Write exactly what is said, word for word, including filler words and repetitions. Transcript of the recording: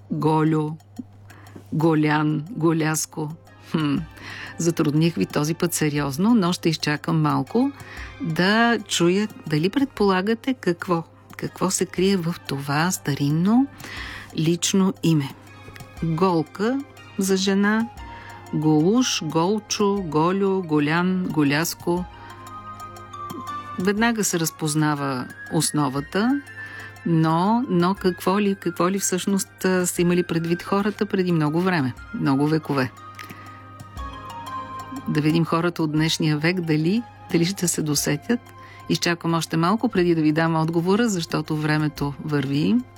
Голю, Голян, Голяско. Хм. Затрудних ви този път сериозно, но ще изчакам малко да чуя дали предполагате какво. Какво се крие в това старинно лично име. Голка за жена, Голуш, Голчо, Голю, Голян, Голяско. Веднага се разпознава основата, но, но какво ли, какво ли всъщност са имали предвид хората преди много време, много векове. Да видим хората от днешния век дали, дали ще се досетят. Изчакам още малко преди да ви дам отговора, защото времето върви.